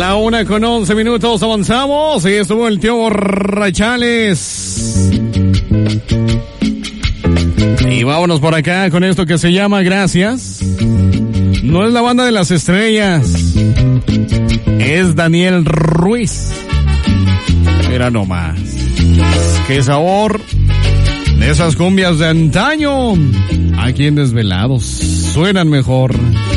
La 1:11 avanzamos y estuvo el tío Borrachales. Y vámonos por acá con esto que se llama Gracias. No es la banda de las estrellas, es Daniel Ruiz. Mira nomás, qué sabor de esas cumbias de antaño. Aquí en Desvelados suenan mejor.